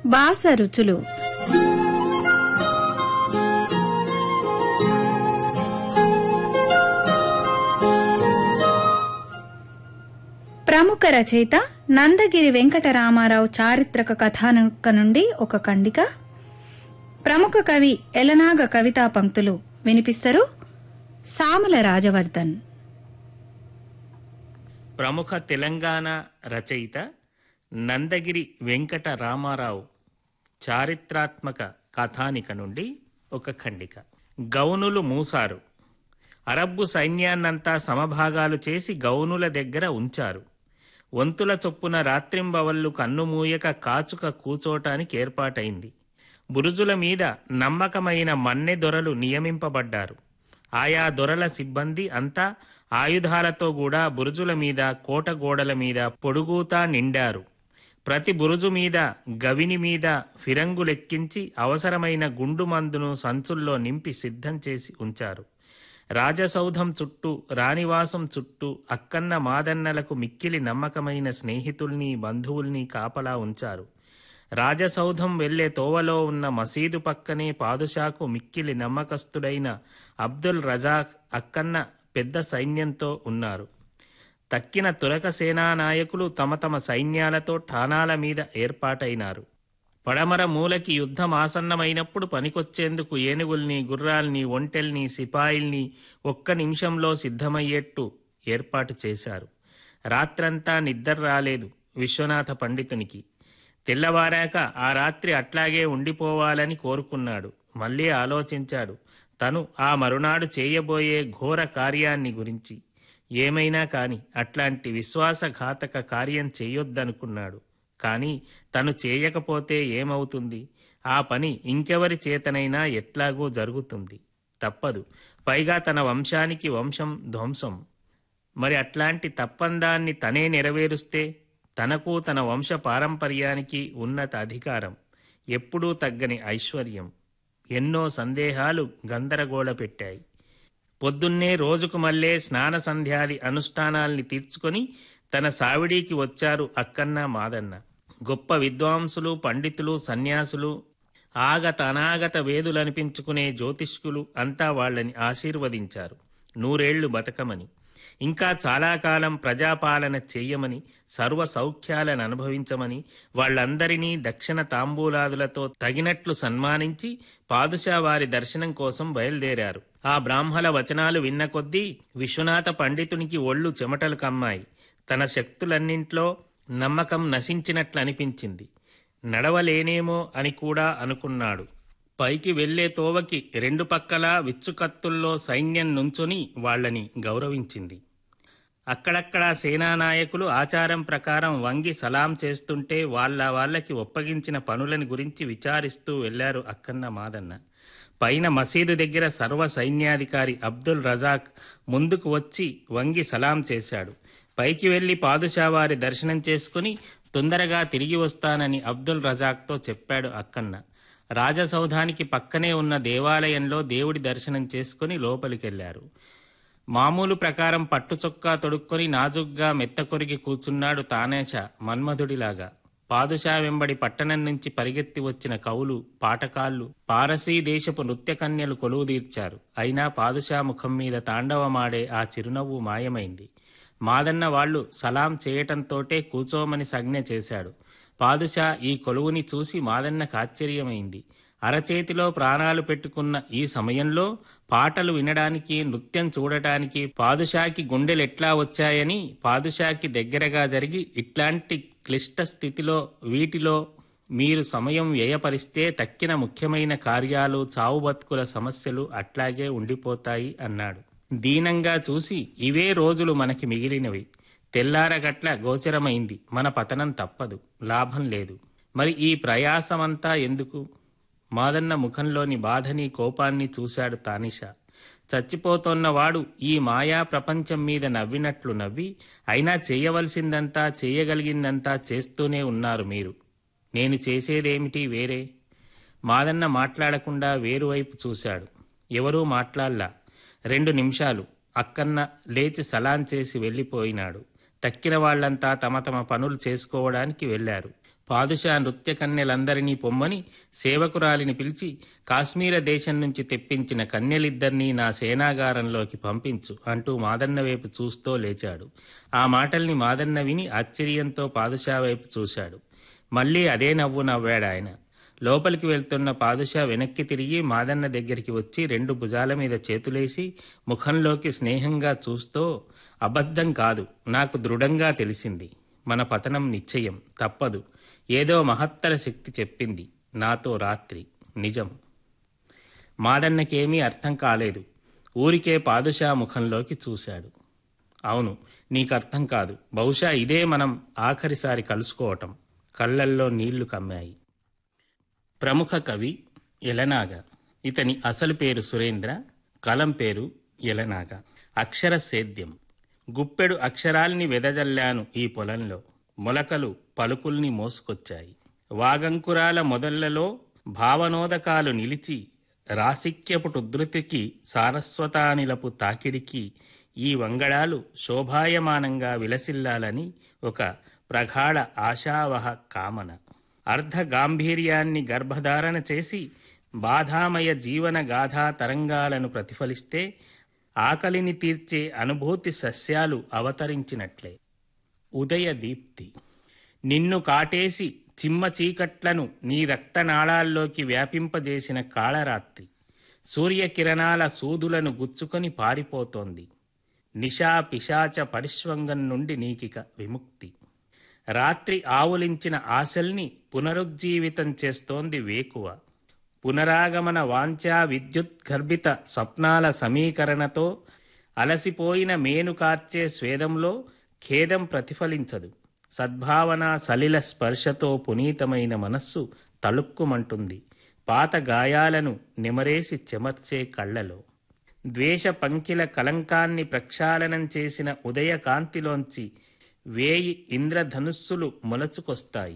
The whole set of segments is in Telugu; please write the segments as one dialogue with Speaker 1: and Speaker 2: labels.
Speaker 1: బాస రుచులు. ప్రముఖ రచయిత నందగిరి వెంకటరామారావు చారిత్రక కథానక నుండి ఒక ఖండిక. ప్రముఖ కవి ఎలనాగ కవితా పంక్తులు వినిపిస్తారు సామల రాజవర్ధన్.
Speaker 2: ప్రముఖ తెలంగాణ రచయిత నందగిరి వెంకట రామారావు చారిత్రాత్మక కథానిక నుండి ఒక ఖండిక. గౌనులు మూసారు. అరబ్బు సైన్యాన్నంతా సమభాగాలు చేసి గౌనుల దగ్గర ఉంచారు. వంతుల చొప్పున రాత్రింబవళ్లు కన్నుమూయక కాచుక కూచోటానికి ఏర్పాటైంది. బురుజుల మీద నమ్మకమైన మన్నె దొరలు నియమింపబడ్డారు. ఆయా దొరల సిబ్బంది అంతా ఆయుధాలతో కూడా బురుజుల మీద, కోట గోడల మీద పొడుగుతా నిండారు. ప్రతి బురుజు మీద, గవిని మీద ఫిరంగులెక్కించి అవసరమైన గుండు మందును సంచుల్లో నింపి సిద్ధం చేసి ఉంచారు. రాజసౌధం చుట్టూ, రాణివాసం చుట్టూ అక్కన్న మాదన్నలకు మిక్కిలి నమ్మకమైన స్నేహితుల్ని, బంధువుల్ని కాపలా ఉంచారు. రాజసౌధం వెళ్లే తోవలో ఉన్న మసీదు పక్కనే పాదుషాకు మిక్కిలి నమ్మకస్తుడైన అబ్దుల్ రజాక్ అక్కన్న పెద్ద సైన్యంతో ఉన్నారు. తక్కిన తురక సేనానాయకులు తమ తమ సైన్యాలతో ఠాణాల మీద ఏర్పాటైనారు. పడమర మూలకి యుద్ధం ఆసన్నమైనప్పుడు పనికొచ్చేందుకు ఏనుగుల్ని, గుర్రాల్ని, ఒంటెల్ని, సిపాయిల్ని ఒక్క నిమిషంలో సిద్ధమయ్యేట్టు ఏర్పాటు చేశారు. రాత్రంతా నిద్ర రాలేదు విశ్వనాథ పండితునికి. తెల్లవారాక ఆ రాత్రి అట్లాగే ఉండిపోవాలని కోరుకున్నాడు. మళ్ళీ ఆలోచించాడు తను ఆ మరునాడు చేయబోయే ఘోర కార్యాన్ని గురించి. ఏమైనా కాని అట్లాంటి విశ్వాసఘాతక కార్యం చేయొద్దనుకున్నాడు. కాని తను చేయకపోతే ఏమవుతుంది? ఆ పని ఇంకెవరి చేతనైనా ఎట్లాగూ జరుగుతుంది. తప్పదు. పైగా తన వంశానికి వంశం ధ్వంసం. మరి అట్లాంటి తప్పందాన్ని తనే నెరవేరుస్తే తనకు తన వంశ పారంపర్యానికి ఉన్నత అధికారం, ఎప్పుడూ తగ్గని ఐశ్వర్యం. ఎన్నో సందేహాలు గందరగోళ పెట్టాయి. పొద్దున్నే రోజుకు మళ్ళే స్నాన సంధ్యాది అనుష్ఠానాల్ని తీర్చుకొని తన సావిడీకి వచ్చారు అక్కన్న, మాదన్న. గొప్ప విద్వాంసులు, పండితులు, సన్యాసులు, ఆగత అనాగత వేదులనిపించుకునే జ్యోతిష్కులు అంతా వాళ్ళని ఆశీర్వదించారు. 100 ఏళ్లు బతకమని, ఇంకా చాలా కాలం ప్రజాపాలన చెయ్యమని, సర్వ సౌఖ్యాలను అనుభవించమని వాళ్లందరినీ దక్షిణ తాంబూలాదులతో తగినట్లు సన్మానించి పాదుషా వారి దర్శనం కోసం బయలుదేరారు. ఆ బ్రాహ్మల వచనాలు విన్న కొద్దీ విశ్వనాథ పండితునికి ఒళ్ళు చెమటలు కమ్మాయి. తన శక్తులన్నింట్లో నమ్మకం నశించినట్లు అనిపించింది. నడవలేనేమో అని కూడా అనుకున్నాడు. పైకి వెళ్లే తోవకి 2 పక్కలా విచ్చుకత్తుల్లో సైన్యం నుంచుని వాళ్లని గౌరవించింది. అక్కడక్కడా సేనానాయకులు ఆచారం ప్రకారం వంగి సలాం చేస్తుంటే వాళ్ళకి ఒప్పగించిన పనులని గురించి విచారిస్తూ వెళ్లారు అక్కన్న, మాదన్న. పైన మసీదు దగ్గర సర్వ సైన్యాధికారి అబ్దుల్ రజాక్ ముందుకు వచ్చి వంగి సలాం చేశాడు. పైకి వెళ్లి పాదుషా వారి దర్శనం చేసుకుని తొందరగా తిరిగి వస్తానని అబ్దుల్ రజాక్తో చెప్పాడు అక్కన్న. రాజసౌధానికి పక్కనే ఉన్న దేవాలయంలో దేవుడి దర్శనం చేసుకుని లోపలికెళ్లారు. మామూలు ప్రకారం పట్టుచొక్కా తొడుక్కొని నాజుగ్గా మెత్తకొరిగి కూర్చున్నాడు తానేషా మన్మధుడిలాగా. పాదుషా వెంబడి పట్టణం నుంచి పరిగెత్తి వచ్చిన కవులు, పాటకాళ్లు, పారసీ దేశపు నృత్యకన్యలు కొలువుదీర్చారు. అయినా పాదుషా ముఖం మీద తాండవమాడే ఆ చిరునవ్వు మాయమైంది. మాదన్న వాళ్లు సలాం చేయటంతోటే కూచోమని సంజ్ఞ చేశాడు. పాదుషా ఈ కొలువుని చూసి మాదన్నకు ఆశ్చర్యమైంది. అరచేతిలో ప్రాణాలు పెట్టుకున్న ఈ సమయంలో పాటలు వినడానికి, నృత్యం చూడటానికి పాదుషాకి గుండెలెట్లా వచ్చాయని పాదుషాకి దగ్గరగా జరిగి, ఇట్లాంటి క్లిష్ట స్థితిలో వీటిలో మీరు సమయం వ్యయపరిస్తే తక్కిన ముఖ్యమైన కార్యాలు, చావుబతుకుల సమస్యలు అట్లాగే ఉండిపోతాయి అన్నాడు. దీనంగా చూసి, ఇవే రోజులు మనకి మిగిలినవి. తెల్లారగట్ల గోచరమైంది. మన పతనం తప్పదు, లాభం లేదు. మరి ఈ ప్రయాసమంతా ఎందుకు? మాదన్న ముఖంలోని బాధని, కోపాన్ని చూశాడు తానిషా. చచ్చిపోతోన్నవాడు ఈ మాయా ప్రపంచం మీద నవ్వినట్లు నవ్వి, అయినా చేయవలసిందంతా, చేయగలిగిందంతా చేస్తూనే ఉన్నారు మీరు. నేను చేసేదేమిటి వేరే? మాదన్న మాట్లాడకుండా వేరువైపు చూశాడు. ఎవరూ మాట్లాడలా. 2 నిమిషాలు. అక్కన్న లేచి సలాం చేసి వెళ్ళిపోయినాడు. తక్కిన వాళ్లంతా తమ తమ పనులు చేసుకోవడానికి వెళ్లారు. పాదుషా నృత్య కన్యలందరినీ పొమ్మని సేవకురాలిని పిలిచి కాశ్మీర దేశం నుంచి తెప్పించిన కన్యలిద్దరినీ నా సేనాగారంలోకి పంపించు అంటూ మాదన్న వైపు చూస్తూ లేచాడు. ఆ మాటల్ని మాదన్న విని ఆశ్చర్యంతో పాదుషా వైపు చూశాడు. మళ్ళీ అదే నవ్వు నవ్వాడాయన. లోపలికి వెళ్తున్న పాదుషా వెనక్కి తిరిగి మాదన్న దగ్గరికి వచ్చి 2 భుజాల మీద చేతులేసి ముఖంలోకి స్నేహంగా చూస్తూ, అబద్ధం కాదు, నాకు దృఢంగా తెలిసింది. మన పతనం నిశ్చయం, తప్పదు. ఏదో మహత్తర శక్తి చెప్పింది నాతో రాత్రి. నిజం. మాదన్నకేమీ అర్థం కాలేదు. ఊరికే పాదుషా ముఖంలోకి చూశాడు. అవును, నీకర్థం కాదు. బహుశా ఇదే మనం ఆఖరిసారి కలుసుకోవటం. కళ్ళల్లో నీళ్లు కమ్మాయి. ప్రముఖ కవి ఎలనాగ. ఇతని అసలు పేరు సురేంద్ర, కలం పేరు ఎలనాగ. అక్షర సేద్యం. గుప్పెడు అక్షరాల్ని వెదజల్లాను ఈ పొలంలో. మొలకలు పలుకుల్ని మోసుకొచ్చాయి. వాగంకురాల మొదళ్లలో భావనోదకాలు నిలిచి రాసిక్యపుటుధృతికి సారస్వతానిలపు తాకిడికి ఈ వంగడాలు శోభాయమానంగా విలసిల్లాలని ఒక ప్రగాఢ ఆశావహ కామన. అర్ధ గాంభీర్యాన్ని గర్భధారణ చేసి బాధామయ జీవన గాథా తరంగాలను ప్రతిఫలిస్తే ఆకలిని తీర్చే అనుభూతి సస్యాలు అవతరించినట్లే. ఉదయ దీప్తి. నిన్ను కాటేసి చిమ్మ చీకట్లను నీ రక్తనాళాల్లోకి వ్యాపింపజేసిన కాళరాత్రి సూర్యకిరణాల సూదులను గుచ్చుకొని పారిపోతోంది. నిశా పిశాచ పరిష్వంగం నుండి నీకిక విముక్తి. రాత్రి ఆవులించిన ఆశల్ని పునరుజ్జీవితం చేస్తోంది వేకువ. పునరాగమన వాంఛా విద్యుద్గర్భిత స్వప్నాల సమీకరణతో అలసిపోయిన మేను కార్చే స్వేదంలో ఖేదం ప్రతిఫలించదు. సద్భావన సలిల స్పర్శతో పునీతమైన మనస్సు తలుక్కుమంటుంది పాత గాయాలను నిమరేసి చెమర్చే కళ్లలో. ద్వేష పంకిల కలంకాన్ని ప్రక్షాళనం చేసిన ఉదయకాంతిలోంచి 1000 ఇంద్రధనుస్సులు మొలచుకొస్తాయి.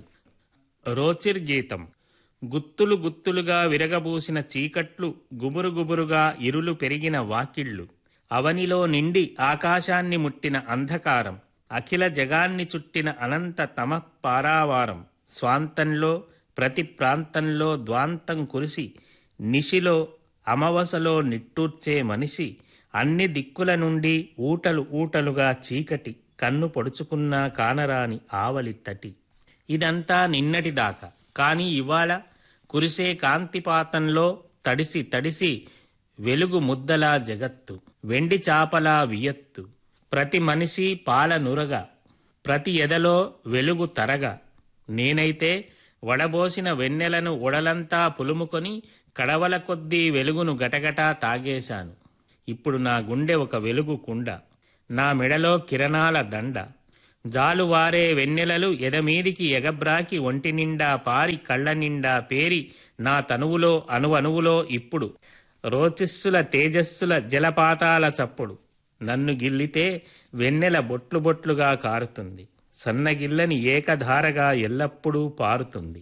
Speaker 2: రోచిర్గీతం. గుత్తులు గుత్తులుగా విరగబూసిన చీకట్లు, గుబురు గుబురుగా ఇరులు పెరిగిన వాకిళ్లు, అవనిలో నిండి ఆకాశాన్ని ముట్టిన అంధకారం, అఖిల జగాన్ని చుట్టిన అనంత తమః పారావారం. స్వాంతంలో ప్రతి ప్రాంతంలో ద్వాంతం కురిసి నిశిలో అమవసలో నిట్టూర్చే మనిషి, అన్ని దిక్కుల నుండి ఊటలు ఊటలుగా చీకటి, కన్ను పొడుచుకున్నా కానరాని ఆవలి తటి. ఇదంతా నిన్నటిదాకా. కాని ఇవాళ కురిసే కాంతిపాతంలో తడిసి తడిసి వెలుగు ముద్దలా జగత్తు, వెండి చాపలా వియత్తు. ప్రతి మనిషి పాల నురగా, ప్రతి ఎదలో వెలుగు తరగా. నేనైతే వడబోసిన వెన్నెలను ఒడలంతా పులుముకొని కడవల కొద్దీ వెలుగును గటగటా తాగేశాను. ఇప్పుడు నా గుండె ఒక వెలుగు కుండ, నా మెడలో కిరణాల దండ. జాలువారే వెన్నెలలు ఎదమీదికి ఎగబ్రాకి ఒంటి నిండా పారి కళ్ళ నిండా పేరి నా తనువులో అణువణువులో ఇప్పుడు రోచిస్సుల తేజస్సుల జలపాతాల చప్పుడు. నన్ను గిల్లితే వెన్నెల బొట్లు బొట్లుగా కారుతుంది, సన్నగిల్లని ఏకధారగా ఎల్లప్పుడూ పారుతుంది.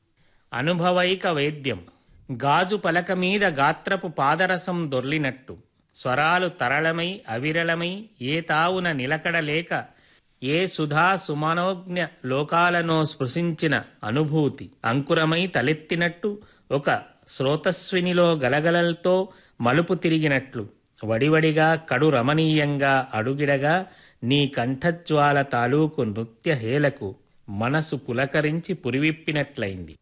Speaker 2: అనుభవైక వేద్యం. గాజు పలక మీద గాత్రపు పాదరసం దొర్లినట్టు స్వరాలు తరళమై అవిరళమై ఏ తావున నిలకడలేక ఏ సుధా సుమనోజ్ఞ లోకాలనో స్పృశించిన అనుభూతి అంకురమై తలెత్తినట్టు ఒక శ్రోతస్వినిలో గలగలలతో మలుపు తిరిగినట్లు వడివడిగా కడు రమణీయంగా అడుగిడగా నీ కంఠజ్వాల తాలూకు నృత్య హేలకు మనసు పులకరించి పురివిప్పినట్లయింది.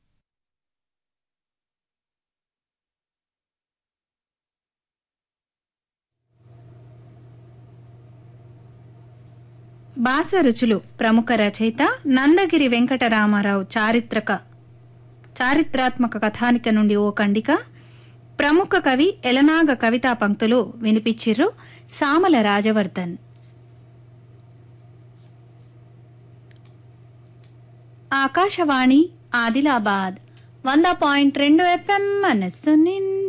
Speaker 1: భాష రుచులు. ప్రముఖ రచయిత నందగిరి వెంకటరామారావు చారిత్రాత్మక కథానిక నుండి ఓ ఖండిక. ప్రముఖ కవి ఎలనాగ కవితా పంక్తులు వినిపించిర్రు సామల రాజవర్ధన్. ఆకాశవాణి ఆదిలాబాద్ 100.2 FM మనస్సు నిండా.